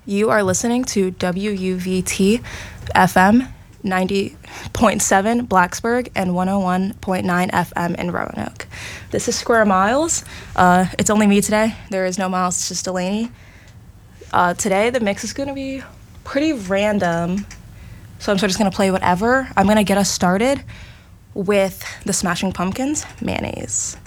You are listening to WUVT FM 90.7 Blacksburg and 101.9 FM in Roanoke. This is Square Miles. It's only me today. There is no Miles, it's just Delaney. Today the mix is going to be pretty random, so I'm sort of just going to play whatever. I'm going to get us started with the Smashing Pumpkins, Mayonnaise.